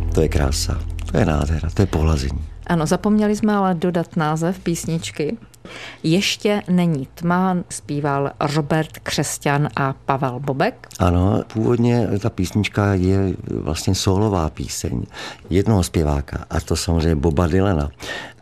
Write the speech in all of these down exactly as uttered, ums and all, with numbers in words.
to je krása, to je nádhera, to je pohlazení. Ano, zapomněli jsme ale dodat název písničky. Ještě není tma zpíval Robert Křesťan a Pavel Bobek. Ano, původně ta písnička je vlastně sólová píseň jednoho zpěváka, a to samozřejmě Boba Dylana.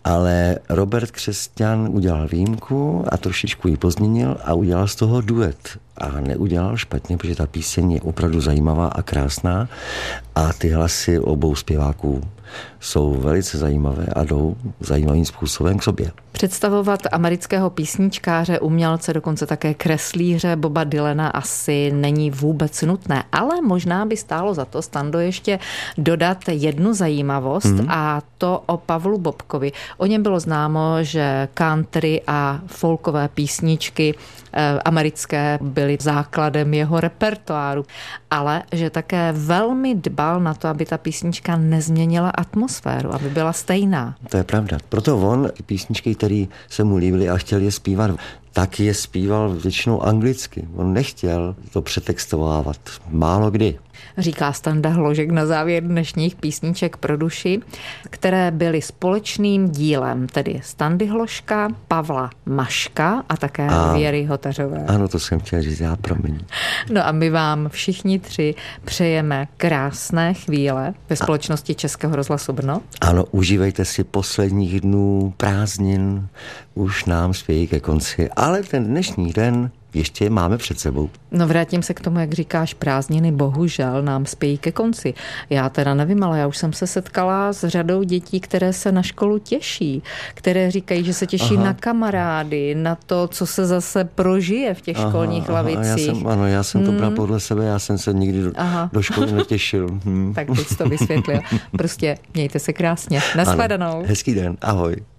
Ale Robert Křesťan udělal výjimku a trošičku ji pozměnil a udělal z toho duet. A neudělal špatně, protože ta píseň je opravdu zajímavá a krásná a ty hlasy obou zpěváků jsou velice zajímavé a jdou zajímavým způsobem k sobě. Představovat amerického písničkáře, umělce, dokonce také kreslíře Boba Dylana asi není vůbec nutné, ale možná by stálo za to, Stando, ještě dodat jednu zajímavost mm. a to o Pavlu Bobkovi. O něm bylo známo, že country a folkové písničky eh, americké byly základem jeho repertoáru, ale že také velmi dbal na to, aby ta písnička nezměnila atmosféru, aby byla stejná. To je pravda. Proto on písničky, které se mu líbily a chtěl je zpívat, tak je zpíval většinou anglicky. On nechtěl to přetextovávat. Málo kdy. Říká Standa Hložek na závěr dnešních písniček pro duši, které byly společným dílem, tedy Standy Hložka, Pavla Maška a také a, Věry Hotařové. Ano, to jsem chtěl říct, já promiň. No a my vám všichni tři přejeme krásné chvíle ve společnosti Českého rozhlasu Brno. Ano, užívejte si posledních dnů prázdnin, už nám spějí ke konci, ale ten dnešní den ještě máme před sebou. No vrátím se k tomu, jak říkáš, prázdniny bohužel nám spějí ke konci. Já teda nevím, ale já už jsem se setkala s řadou dětí, které se na školu těší, které říkají, že se těší aha. na kamarády, na to, co se zase prožije v těch aha, školních aha, lavicích. Já jsem, ano, já jsem to bral hmm. podle sebe, já jsem se nikdy do, do školy netěšil. Hmm. Tak teď jsi to vysvětlil. Prostě mějte se krásně. Nashledanou. Hezký den, ahoj.